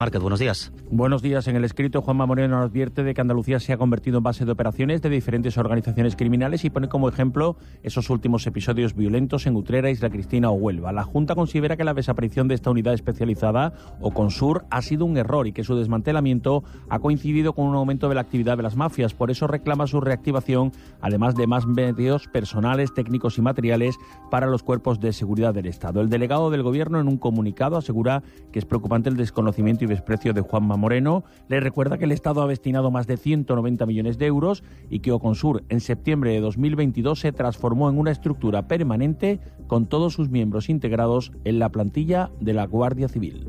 Márquez, buenos días. Buenos días. En el escrito, Juanma Moreno advierte de que Andalucía se ha convertido en base de operaciones de diferentes organizaciones criminales y pone como ejemplo esos últimos episodios violentos en Utrera, Isla Cristina o Huelva. La Junta considera que la desaparición de esta unidad especializada, o CONSUR, ha sido un error y que su desmantelamiento ha coincidido con un aumento de la actividad de las mafias. Por eso reclama su reactivación, además de más medios personales, técnicos y materiales para los cuerpos de seguridad del Estado. El delegado del Gobierno, en un comunicado, asegura que es preocupante el desconocimiento y desprecio de Juanma Moreno. Le recuerda que el Estado ha destinado más de 190 millones de euros y que Oconsur en septiembre de 2022 se transformó en una estructura permanente con todos sus miembros integrados en la plantilla de la Guardia Civil.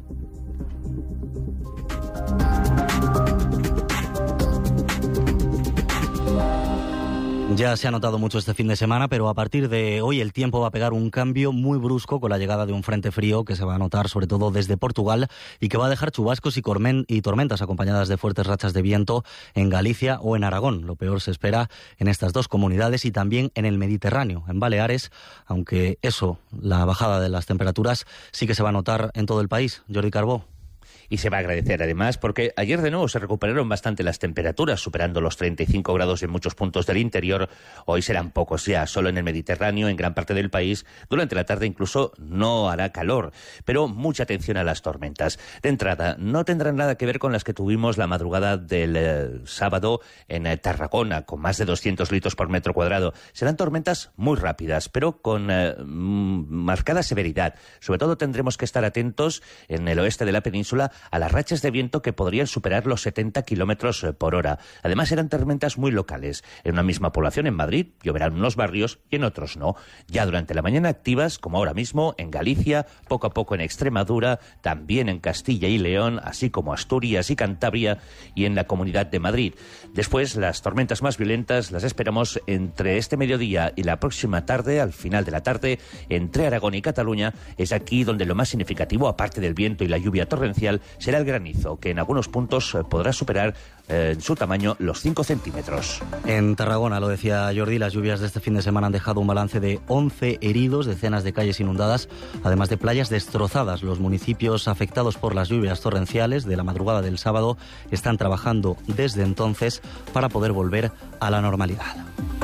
Ya se ha notado mucho este fin de semana, pero a partir de hoy el tiempo va a pegar un cambio muy brusco con la llegada de un frente frío que se va a notar sobre todo desde Portugal y que va a dejar chubascos y tormentas acompañadas de fuertes rachas de viento en Galicia o en Aragón. Lo peor se espera en estas dos comunidades y también en el Mediterráneo, en Baleares, aunque la bajada de las temperaturas sí que se va a notar en todo el país. Jordi Carbó. Y se va a agradecer además porque ayer de nuevo se recuperaron bastante las temperaturas, superando los 35 grados en muchos puntos del interior. Hoy serán pocos ya, solo en el Mediterráneo, en gran parte del país. Durante la tarde incluso no hará calor, pero mucha atención a las tormentas. De entrada, no tendrán nada que ver con las que tuvimos la madrugada del sábado en Tarragona, con más de 200 litros por metro cuadrado. Serán tormentas muy rápidas, pero con marcada severidad. Sobre todo tendremos que estar atentos en el oeste de la península a las rachas de viento que podrían superar los 70 kilómetros por hora. Además, eran tormentas muy locales. En una misma población, en Madrid, lloverán en unos barrios y en otros no. Ya durante la mañana activas, como ahora mismo, en Galicia, poco a poco en Extremadura, también en Castilla y León, así como Asturias y Cantabria y en la Comunidad de Madrid. Después, las tormentas más violentas las esperamos entre este mediodía y la próxima tarde, al final de la tarde, entre Aragón y Cataluña. Es aquí donde lo más significativo, aparte del viento y la lluvia torrencial, será el granizo, que en algunos puntos podrá superar en su tamaño los 5 centímetros. En Tarragona, lo decía Jordi, las lluvias de este fin de semana han dejado un balance de 11 heridos, decenas de calles inundadas, además de playas destrozadas. Los municipios afectados por las lluvias torrenciales de la madrugada del sábado están trabajando desde entonces para poder volver a la normalidad.